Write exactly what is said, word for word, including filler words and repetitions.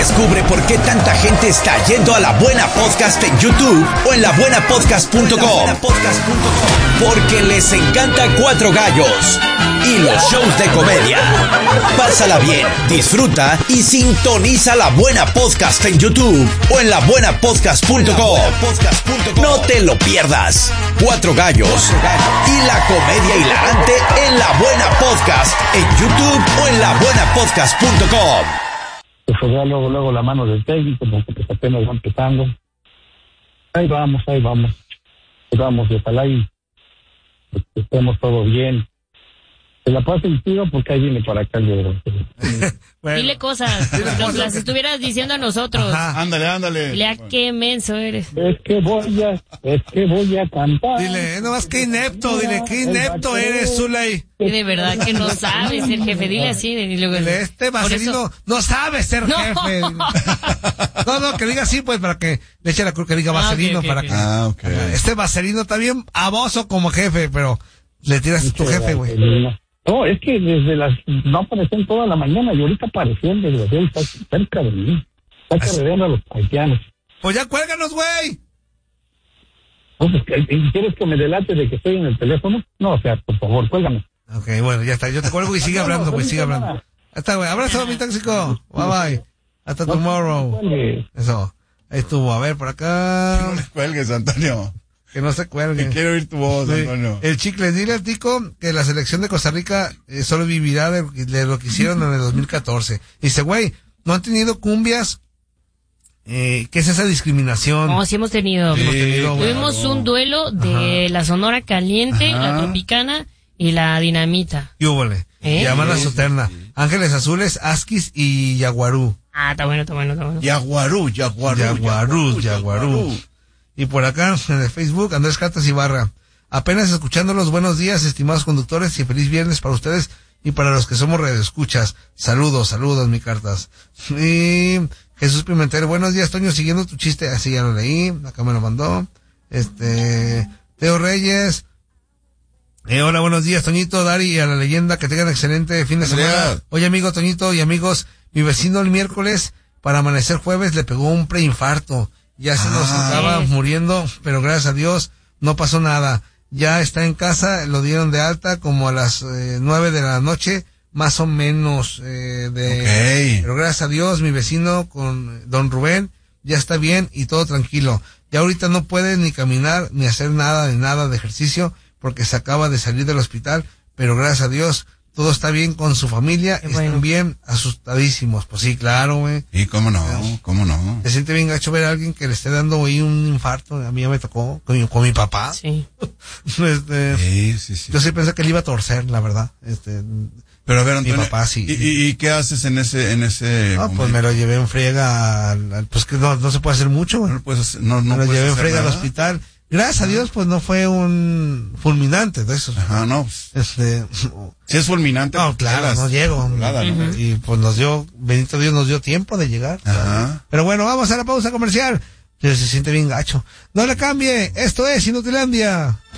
Descubre por qué tanta gente está yendo a La Buena Podcast en YouTube o en la buena podcast punto com. Porque les encanta Cuatro Gallos y los shows de comedia. Pásala bien, disfruta y sintoniza La Buena Podcast en YouTube o en la buena podcast punto com. No te lo pierdas. Cuatro Gallos y la comedia hilarante en La Buena Podcast en YouTube o en la buena podcast punto com. Se fue luego, luego la mano del técnico, porque pues apenas va empezando. Ahí vamos, ahí vamos. Ahí vamos, ojalá y pues, estemos todo bien. Se la pasen tiro porque ahí viene para acá el bueno. Dile cosas, nos las estuvieras diciendo a nosotros. Ajá, ándale, ándale. Dile a qué menso eres. Es que voy a, es que voy a cantar. Dile, no más que inepto, dile, qué inepto eres, Zulay. Y de verdad que no sabes ser jefe, dile así. Y luego, dile, este vaselino eso... no sabe ser no. jefe. No, no, que diga así, pues, para que le eche la cruz, que diga vaselino, ah, okay, okay, para okay. que... Ah, okay. Este vaselino está bien aboso como jefe, pero le tiras a tu jefe, güey. No, es que desde las... no apareció en toda la mañana y ahorita apareció el desgraciado, está cerca de mí. Está carrereando a los haitianos. Pues ya cuélganos, güey. No, pues, ¿quieres que me delate de que estoy en el teléfono? No, o sea, por favor, cuélgame. Ok, bueno, ya está. Yo te cuelgo y sigue hablando, güey, sigue hablando. Hasta, güey. Abrazo, mi tóxico. Bye, bye. Hasta no, tomorrow. No Eso. Ahí estuvo. A ver, por acá. No le cuelgues, Antonio. Que no se cuelgue. Que quiero oír tu voz, sí. Antonio. El chicle, dile al Tico que la selección de Costa Rica eh, solo vivirá de, de lo que hicieron en el dos mil catorce. Dice, güey, no han tenido cumbias. Eh, ¿Qué es esa discriminación? No, sí hemos tenido. Sí, hemos tenido Tuvimos claro. un duelo de Ajá. la Sonora Caliente, Ajá. la Tropicana y la Dinamita. Y húbole. ¿Eh? Llaman la Soterna. Sí. Ángeles Azules, Asquis y Yaguarú. Ah, está bueno, está bueno, está bueno. Yaguarú, Yaguarú. Yaguarú, Yaguarú. Y por acá, en el Facebook, Andrés Cartas Ibarra. Apenas escuchando los buenos días, estimados conductores, y feliz viernes para ustedes y para los que somos radioescuchas. Saludos, saludos, mi Cartas. Y Jesús Pimentel, buenos días, Toño, siguiendo tu chiste. Así ya lo leí, acá me lo mandó. Este, Teo Reyes. Eh, hola, buenos días, Toñito, Dari y a la leyenda, que tengan excelente fin de semana. Oye, amigo Toñito y amigos, mi vecino el miércoles, para amanecer jueves, le pegó un preinfarto. Ya se nos ah, estaba sí. muriendo, pero gracias a Dios no pasó nada. Ya está en casa, lo dieron de alta como a las eh, nueve de la noche, más o menos. Eh, de, okay. Pero gracias a Dios, mi vecino con don Rubén ya está bien y todo tranquilo. Ya ahorita no puede ni caminar, ni hacer nada, ni nada de ejercicio, porque se acaba de salir del hospital, pero gracias a Dios todo está bien con su familia, Qué están bueno. bien asustadísimos. Pues sí, claro, güey. Y cómo no, cómo no. Se siente bien gacho ver a alguien que le esté dando ahí un infarto. A mí ya me tocó con mi, con mi papá. Sí. este, sí, sí, sí. Yo sí pensé que le iba a torcer, la verdad. Este, pero a ver, Antonio, mi papá sí. ¿y, y, y qué haces en ese, en ese No, momento? Pues me lo llevé en friega al, al, pues que no, no se puede hacer mucho, güey. No lo puedes hacer, no, no me lo llevé en friega nada. al hospital. Gracias a Dios, pues no fue un fulminante de esos. Ajá, no. Este, si es fulminante. No, claro, no llego. Volada, ¿no? Uh-huh. Y pues nos dio, bendito Dios, nos dio tiempo de llegar. Ajá. Pero bueno, vamos a la pausa comercial. Se siente bien gacho. No le cambie, esto es Inutilandia.